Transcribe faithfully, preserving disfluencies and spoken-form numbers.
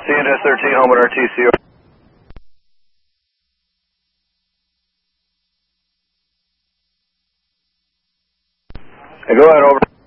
C N S thirteen, home at R T C. Hey, go ahead, over.